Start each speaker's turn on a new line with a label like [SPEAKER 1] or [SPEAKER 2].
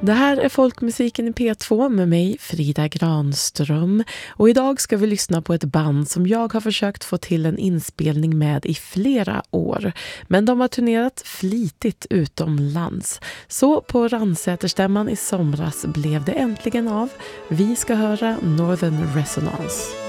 [SPEAKER 1] Det här är Folkmusiken i P2 med mig, Frida Granström. Och idag ska vi lyssna på ett band som jag har försökt få till en inspelning med i flera år. Men de har turnerat flitigt utomlands. Så på Ransäterstämman i somras blev det äntligen av. Vi ska höra Northern Resonance.